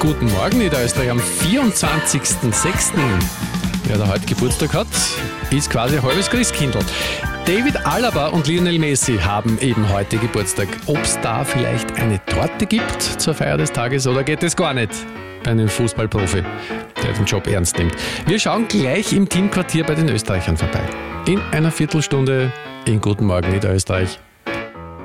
Guten Morgen Niederösterreich am 24.06. Wer da heute Geburtstag hat, ist quasi ein halbes Christkindl. David Alaba und Lionel Messi haben eben heute Geburtstag. Ob es da vielleicht eine Torte gibt zur Feier des Tages oder geht es gar nicht bei einem Fußballprofi, der den Job ernst nimmt? Wir schauen gleich im Teamquartier bei den Österreichern vorbei. In einer Viertelstunde in Guten Morgen Niederösterreich.